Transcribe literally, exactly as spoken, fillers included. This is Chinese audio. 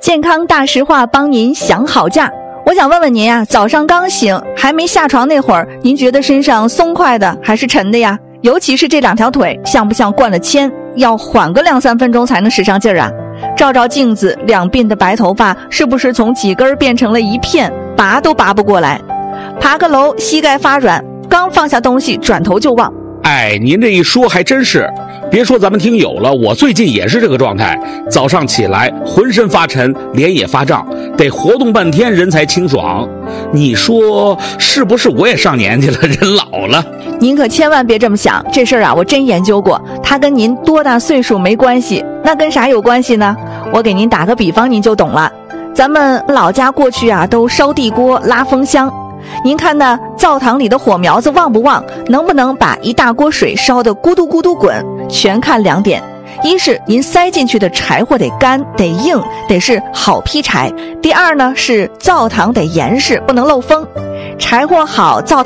健康大实话，帮您想好价。我想问问您啊，早上刚醒还没下床那会儿，您觉得身上松快的还是沉的呀？尤其是这两条腿，像不像灌了铅，要缓个两三分钟才能使上劲儿啊？照照镜子，两鬓的白头发是不是从几根变成了一片，拔都拔不过来？爬个楼，膝盖发软，刚放下东西，转头就忘。 哎，您这一说还真是，别说咱们听友了，我最近也是这个状态，早上起来浑身发沉，脸也发胀，得活动半天人才清爽。你说是不是我也上年纪了，人老了？ 您可千万别这么想，这事儿啊我真研究过，它跟您多大岁数没关系。那跟啥有关系呢？我给您打个比方您就懂了。咱们老家过去啊都烧地锅拉风箱，您看那灶堂里的火苗子旺不旺，能不能把一大锅水烧得咕嘟咕嘟滚，全看两点。一是您塞进去的柴火得干得硬，得是好劈柴。第二呢是灶堂得严实，不能漏风。柴火好，灶